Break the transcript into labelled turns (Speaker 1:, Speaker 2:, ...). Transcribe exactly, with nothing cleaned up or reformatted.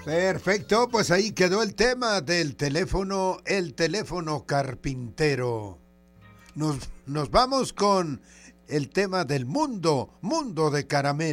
Speaker 1: Perfecto, pues ahí quedó el tema del teléfono, el teléfono carpintero. Nos, nos vamos con el tema del mundo, mundo de caramelo.